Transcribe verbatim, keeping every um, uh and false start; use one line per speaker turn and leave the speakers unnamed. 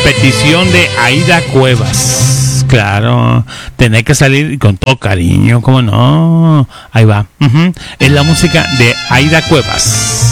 petición de Aida Cuevas. Claro, tener que salir con todo cariño, ¿cómo no? Ahí va. Uh-huh. Es la música de Aida Cuevas.